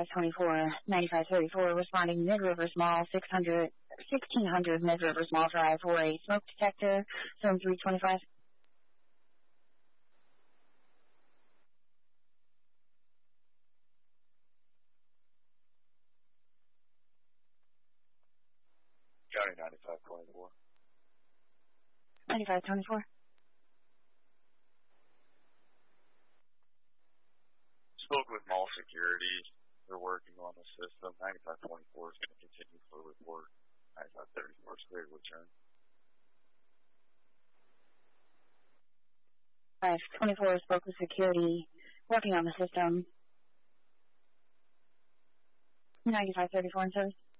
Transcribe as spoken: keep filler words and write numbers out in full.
ninety-five twenty-four, ninety-five thirty-four, responding Mid-River Mall, six hundred, sixteen hundred Mid-River Mall Drive for a smoke detector, zone three twenty-five. County ninety-five twenty-four. ninety-five twenty-four. Spoke with mall security. They're working on the system. ninety-five twenty-four is going to continue for report. ninety-five thirty-four is clear to return. five twenty-four spoke with security, working on the system. ninety-five thirty-four and service.